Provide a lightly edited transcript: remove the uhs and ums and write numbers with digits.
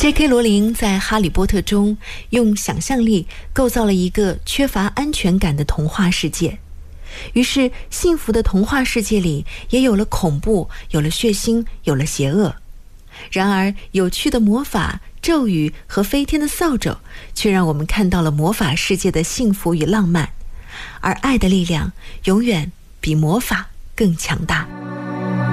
J.K. 罗琳在《哈利波特》中用想象力构造了一个缺乏安全感的童话世界，于是幸福的童话世界里也有了恐怖，有了血腥，有了邪恶。然而有趣的魔法、咒语和飞天的扫帚却让我们看到了魔法世界的幸福与浪漫，而爱的力量永远比魔法更强大。